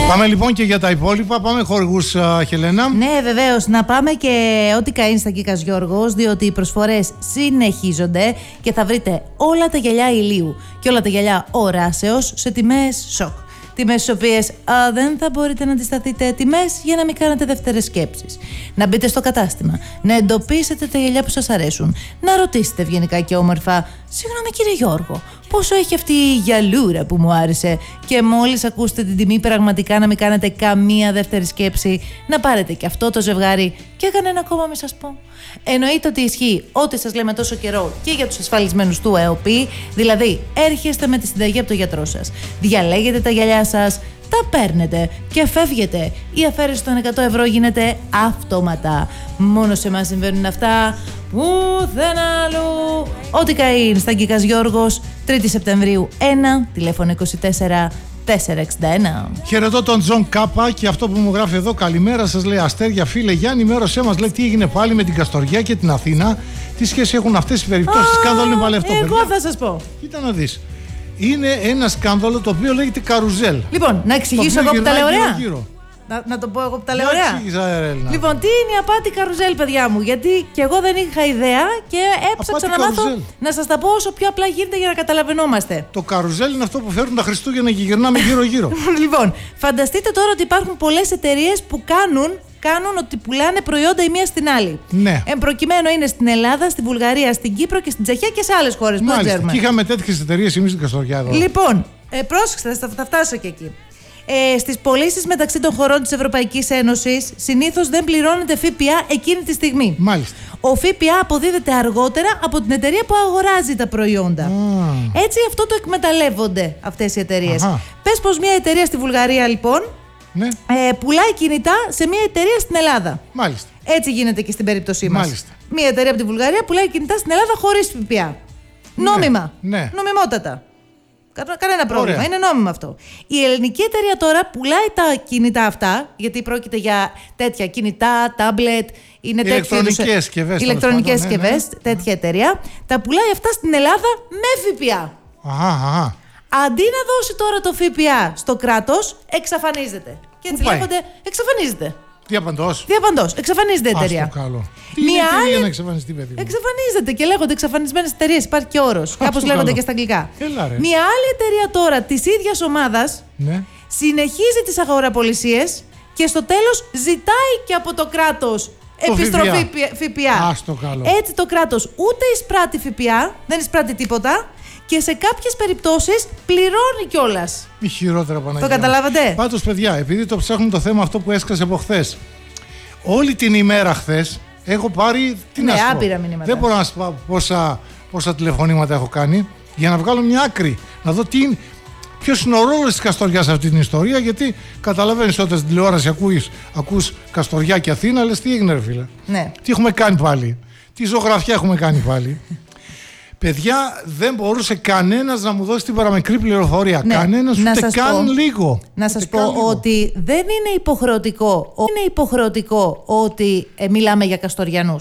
Πάμε λοιπόν και για τα υπόλοιπα. Πάμε χορηγούς, Χελένα. Ναι, βεβαίως. Να πάμε και ό,τι καεί στα Κίκας Γιώργος, διότι οι προσφορές συνεχίζονται και θα βρείτε όλα τα γυαλιά ηλίου και όλα τα γυαλιά οράσεως σε τιμές σοκ. Τιμές στις οποίες δεν θα μπορείτε να αντισταθείτε, τιμές για να μην κάνετε δεύτερες σκέψεις. Να μπείτε στο κατάστημα, να εντοπίσετε τα γυαλιά που σας αρέσουν, να ρωτήσετε ευγενικά και όμορφα: συγγνώμη κύριε Γιώργο, πόσο έχει αυτή η γυαλούρα που μου άρεσε? Και μόλις ακούσετε την τιμή, πραγματικά να μην κάνετε καμία δεύτερη σκέψη, να πάρετε και αυτό το ζευγάρι και κανένα ακόμα μην σας πω. Εννοείται ότι ισχύει ό,τι σας λέμε τόσο καιρό και για τους ασφαλισμένους του ΕΟΠΗ, δηλαδή έρχεστε με τη συνταγή από τον γιατρό σας, διαλέγετε τα γυαλιά σας, τα παίρνετε και φεύγετε. Η αφαίρεση των 100 ευρώ γίνεται αυτόματα. Μόνο σε εμάς συμβαίνουν αυτά, πουθενά αλλού. Ό,τι καεί στα Κίκας Γιώργος, 3η Σεπτεμβρίου 1, τηλέφωνο 24 461. Χαιρετώ τον Τζον Κάπα και αυτό που μου γράφει εδώ: καλημέρα σας, λέει Αστέρια, φίλε Γιάννη, ενημέρωσέ μας, λέει, τι έγινε πάλι με την Καστοριά και την Αθήνα, τι σχέση έχουν αυτές οι περιπτώσεις? Σκάνδαλο είναι πάλι αυτό. Εγώ θα σας πω. Κοίτα να δεις. Είναι ένα σκάνδαλο το οποίο λέγεται καρουζέλ. Λοιπόν, να εξηγήσω εγώ που τα λέω ωραία. Γύρω. Να το πω εγώ που τα λέω ωραία. Έλληνα. Λοιπόν, τι είναι η απάτη καρουζέλ, παιδιά μου? Γιατί και εγώ δεν είχα ιδέα και έψαξα να μάθω να σας τα πω όσο πιο απλά γίνεται για να καταλαβαίνόμαστε. Το καρουζέλ είναι αυτό που φέρνουν τα Χριστούγεννα και γυρνάμε γύρω-γύρω. Λοιπόν, φανταστείτε τώρα ότι υπάρχουν πολλές εταιρείες που κάνουν ότι πουλάνε προϊόντα η μία στην άλλη. Ναι. Εν προκειμένου είναι στην Ελλάδα, στην Βουλγαρία, στην Κύπρο και στην Τσεχία και σε άλλες χώρες. Μάλιστα. Και είχαμε τέτοιες εταιρείες εμείς στην Καστοριά εδώ. Λοιπόν, πρόσεξτε, θα φτάσω και εκεί. Στις πωλήσεις μεταξύ των χωρών της Ευρωπαϊκής Ένωσης συνήθως δεν πληρώνεται ΦΠΑ εκείνη τη στιγμή. Μάλιστα. Ο ΦΠΑ αποδίδεται αργότερα από την εταιρεία που αγοράζει τα προϊόντα. Έτσι αυτό το εκμεταλλεύονται αυτές οι εταιρείες. Πες πως μια εταιρεία στη Βουλγαρία λοιπόν, ναι, πουλάει κινητά σε μια εταιρεία στην Ελλάδα. Μάλιστα. Έτσι γίνεται και στην περίπτωσή μας. Μάλιστα. Μια εταιρεία από τη Βουλγαρία πουλάει κινητά στην Ελλάδα χωρίς ΦΠΑ. Νόμιμα. Ναι. Νομιμότατα. Κανένα πρόβλημα. Ωραία. Είναι νόμιμο αυτό. Η ελληνική εταιρεία τώρα πουλάει τα κινητά αυτά, γιατί πρόκειται για τέτοια κινητά, τάμπλετ, είναι ηλεκτρονικές συσκευές. Ηλεκτρονικές συσκευές, τέτοια εταιρεία. Τα πουλάει αυτά στην Ελλάδα με ΦΠΑ. Αντί να δώσει τώρα το ΦΠΑ στο κράτος, εξαφανίζεται. Και έτσι λέγονται, εξαφανίζεται. Διαπαντός. Εξαφανίζεται η εταιρεία. Τι είναι εταιρεία να εξαφανιστεί, παιδί μου? Εξαφανίζεται και λέγονται εξαφανισμένες εταιρείες. Υπάρχει και όρος. Κάπως λέγονται και στα αγγλικά. Μια άλλη εταιρεία τώρα της ίδιας ομάδας, ναι, συνεχίζει τις αγοραπολισίες και στο τέλος ζητάει και από το κράτος επιστροφή ΦΠΑ. Έτσι το κράτος ούτε εισπράττει ΦΠΑ, δεν εισπράττει τίποτα. Και σε κάποιες περιπτώσεις πληρώνει κιόλας. Μη χειρότερα, Παναγία. Το καταλάβατε? Πάντως, παιδιά, επειδή το ψάχνουμε το θέμα αυτό που έσκασε από χθες, όλη την ημέρα χθες έχω πάρει. Άπειρα μηνύματα. Δεν μπορώ να σας πω πόσα τηλεφωνήματα έχω κάνει για να βγάλω μια άκρη. Να δω ποιος είναι ο ρόλος της Καστοριάς σε αυτή την ιστορία. Γιατί καταλαβαίνεις, όταν στην τηλεόραση ακούς Καστοριά και Αθήνα, λες τι έγινε, ρε φίλε. Ναι. Τι έχουμε κάνει πάλι. Τι ζωγραφιά έχουμε κάνει πάλι. Παιδιά, δεν μπορούσε κανένας να μου δώσει την παραμικρή πληροφορία. Ναι, κανένας, ούτε καν λίγο. Να σας πω ότι δεν είναι υποχρεωτικό ότι μιλάμε για Καστοριανούς.